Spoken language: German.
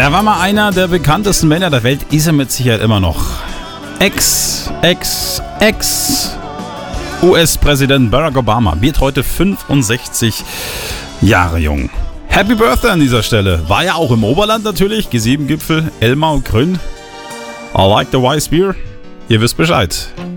Er war mal einer der bekanntesten Männer der Welt, ist er mit Sicherheit immer noch. US-Präsident Barack Obama wird heute 65 Jahre jung. Happy Birthday an dieser Stelle. War ja auch im Oberland natürlich. G7-Gipfel, Elmau, Grün. I like the Weiss Beer. Ihr wisst Bescheid.